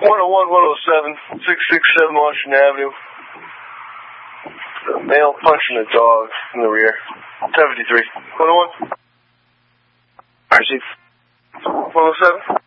101, 107, 667 Washington Avenue. Male punching a dog in the rear. 1053. 101. RC. 107.